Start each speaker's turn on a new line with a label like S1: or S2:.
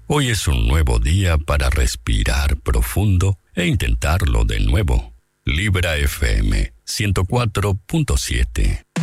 S1: Hoy es un nuevo día para respirar profundo e intentarlo de nuevo. Libra FM 104.7.